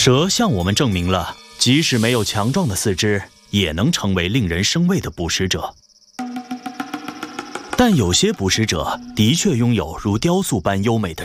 蛇向我们证明了，即使没有强壮的四肢，也能成为令人生畏的捕食者。但有些捕食者的确拥有如雕塑般优美的